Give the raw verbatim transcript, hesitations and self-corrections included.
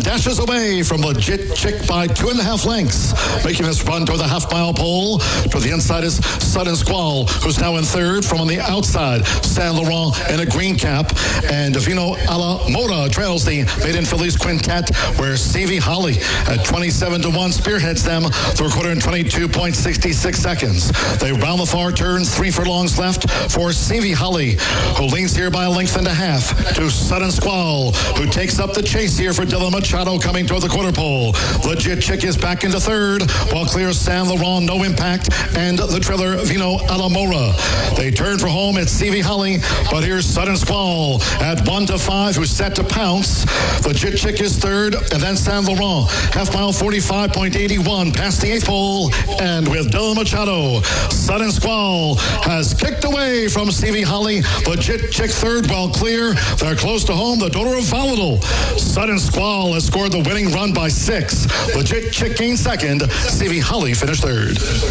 and dashes away from Legit Chick by two and a half lengths. Making this run toward the half-mile pole. To the inside is Sudden Squall, who's now in third. From on the outside, Saint Laurent in a green cap. And Vino alla Mora trails the maiden fillies quintet, where Stevie Holly at twenty-seven to one spearheads them through a quarter in twenty-two point six six seconds. They round the far turns, three furlongs left for Stevie Holly, who leans here by a length and a half to Sudden Squall, who takes up the chase here for Dylan Machado coming toward the quarter pole. Legit Chick is back into third, while clear Saint Laurent, No Impact, and the trailer Vino alla Mora. They turn for home at Stevie Holly, but here's Sudden Squall at one to five, who's set to pounce. Legit Chick is third, and then Saint Laurent, half mile forty-five point eight one past the eighth pole, and with Dylan Machado, Sudden Squall has kicked away from Stevie Holly. Legit Chick third, well clear. They're close to home, the daughter of Volatile. Sudden Squall has scored the winning run by six. Legit Chick gained second. Stevie Holly finished third.